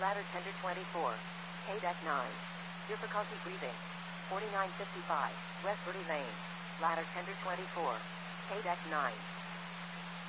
Ladder tender 24. K-Deck 9. Difficulty breathing. 4955. West Verde Lane. Ladder tender 24. K-Deck 9.